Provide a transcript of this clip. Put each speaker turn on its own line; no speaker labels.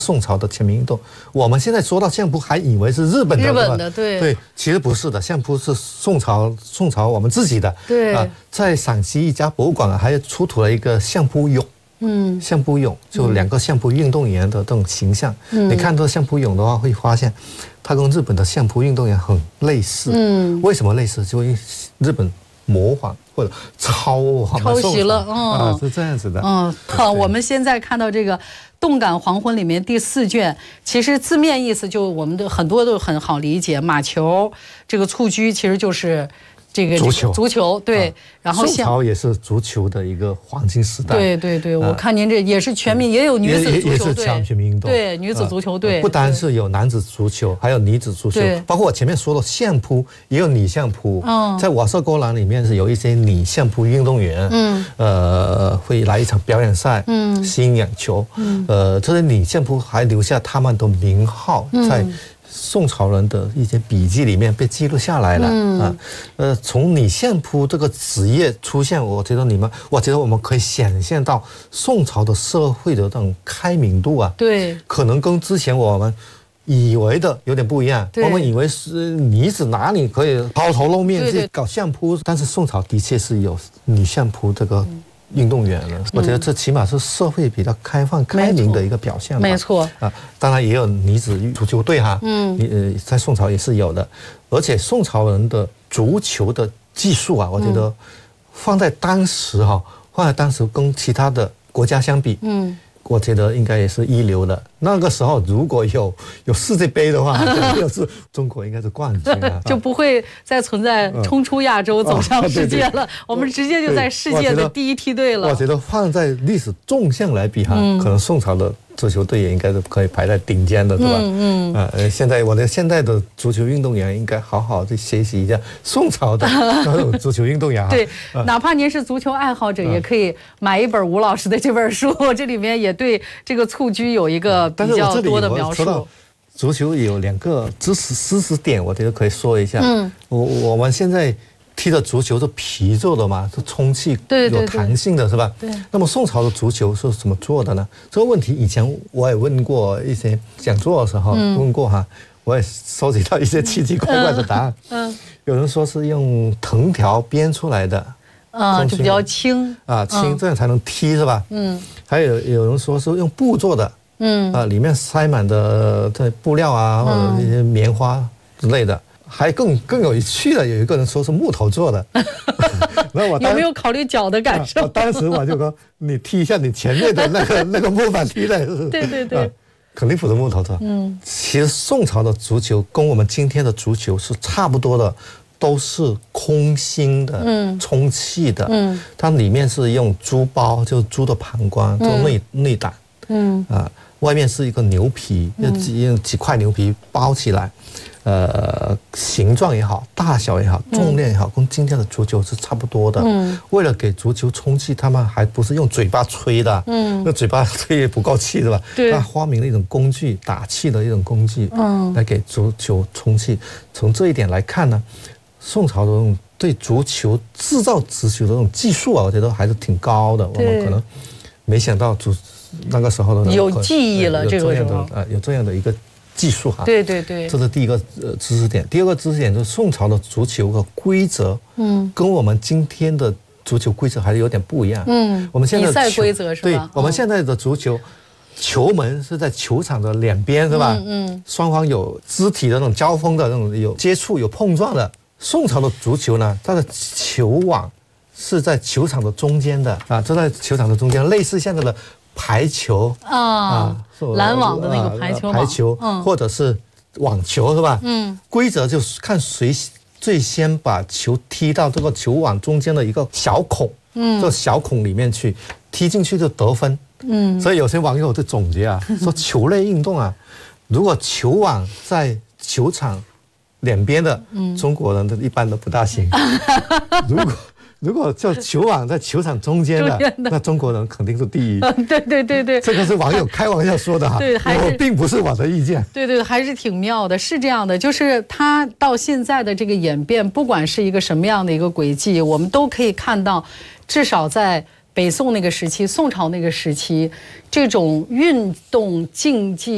宋朝的全民运动，我们现在说到相扑，还以为是日本的，对，其实不是的，相扑是宋朝我们自己的。
对
在陕西一家博物馆还出土了一个相扑俑。相扑俑就2个相扑运动员的这种形象。你看到相扑俑的话，会发现它跟日本的相扑运动员很类似。为什么类似？就因为日本模仿或者抄
袭了，
是这样子的。
好，我们现在看到这个《动感黄昏》里面第4卷，其实字面意思就我们的很多都很好理解，马球这个蹴鞠其实就是这个足球对。然后
宋朝也是足球的一个黄金时代。
对，我看您这也是全民，也有女子足球队，
也是全民运动。
对，女子足球队
不单是有男子足球，还有女子足球，包括我前面说的相扑，也有女相扑。在瓦舍沟栏里面是有一些女相扑运动员，会来一场表演赛，吸引眼球。这些女相扑还留下他们的名号在宋朝人的一些笔记里面被记录下来了。从女相扑这个职业出现，我觉得我们可以想象到宋朝的社会的这种开明度啊，
对，
可能跟之前我们以为的有点不一样。我们以为是女子哪里可以抛头露面去搞相扑，但是宋朝的确是有女相扑这个运动员了。我觉得这起码是社会比较开放开明的一个表现吧。
没错
当然也有女子足球队哈，在宋朝也是有的。而且宋朝人的足球的技术啊，我觉得放在当时跟其他的国家相比，我觉得应该也是一流的。那个时候如果有世界杯的话，中国应该是冠军啊，
就不会再存在冲出亚洲走向世界了。我们直接就在世界的第一梯队了。
我觉得放在历史纵向来比可能宋朝的足球队也应该是可以排在顶尖的，对吧？现在的足球运动员应该好好去学习一下宋朝的那种足球运动员。
对，哪怕您是足球爱好者，也可以买一本吴老师的这本书，这里面也对这个蹴鞠有一个比较多的描述。
足球有2个知识点，我觉得可以说一下。我们现在踢的足球是皮做的嘛，是充气有弹性的，是吧？对。那么宋朝的足球是怎么做的呢？这个问题以前我也问过一些讲座的时候问过哈，我也收集到一些奇奇怪怪的答案。有人说是用藤条编出来的，
就比较轻
轻，这样才能踢，是吧？还有人说是用布做的，里面塞满的这布料啊，或者一些棉花之类的。还更有趣的，有一个人说是木头做的。那我
有没有考虑脚的感受？
当时我就说，你踢一下你前面的那个木板踢的，
对，
肯定不是木头做。其实宋朝的足球跟我们今天的足球是差不多的，都是空心的，充气的。它里面是用猪包，就是猪的膀胱做内胆。外面是一个牛皮，用几块牛皮包起来。形状也好，大小也好，重量也好，跟今天的足球是差不多的。为了给足球充气，他们还不是用嘴巴吹的，那嘴巴吹也不够气，对吧？他发明了一种工具，打气的一种工具，来给足球充气。从这一点来看呢，宋朝的这种对足球制造足球的这种技术啊，我觉得还是挺高的。我们可能没想到那个时候的
有记忆了，这个时候
有这样的一个技术哈。
对，
这是第一个知识点。第二个知识点就是宋朝的足球的规则，跟我们今天的足球规则还是有点不一样。我们现在
比赛规则是吧？
对，我们现在的足球，球门是在球场的两边，是吧？双方有肢体的那种交锋的那种有接触有碰撞的。宋朝的足球呢，它的球网是在球场的中间的这在球场的中间，类似现在的排球
拦网的那个排球
或者是网球，是吧？规则就是看谁最先把球踢到这个球网中间的一个小孔，这个小孔里面去，踢进去就得分。所以有些网友就总结说球类运动如果球网在球场两边的，中国人一般都不大行。如果就球网在球场中间的，那中国人肯定是第一。
对，
这个是网友开玩笑说的我并不是我的意见。
对，还是挺妙的，是这样的，就是它到现在的这个演变，不管是一个什么样的一个轨迹，我们都可以看到，至少在北宋那个时期、宋朝那个时期，这种运动竞技。